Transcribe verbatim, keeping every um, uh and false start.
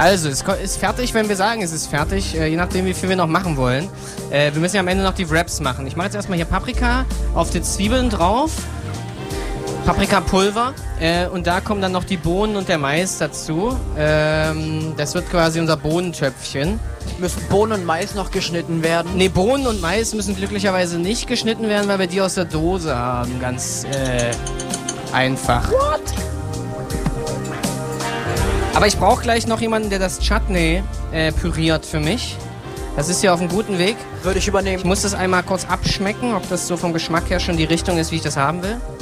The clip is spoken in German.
Also, es ist fertig, wenn wir sagen, es ist fertig, äh, je nachdem, wie viel wir noch machen wollen. Äh, wir müssen ja am Ende noch die Wraps machen. Ich mache jetzt erstmal hier Paprika auf die Zwiebeln drauf. Paprikapulver. Äh, und da kommen dann noch die Bohnen und der Mais dazu. Ähm, das wird quasi unser Bohnentöpfchen. Müssen Bohnen und Mais noch geschnitten werden? Ne, Bohnen und Mais müssen glücklicherweise nicht geschnitten werden, weil wir die aus der Dose haben. Ganz äh, einfach. What? Aber ich brauche gleich noch jemanden, der das Chutney äh, püriert für mich. Das ist ja auf einem guten Weg. Würde ich übernehmen. Ich muss das einmal kurz abschmecken, ob das so vom Geschmack her schon die Richtung ist, wie ich das haben will.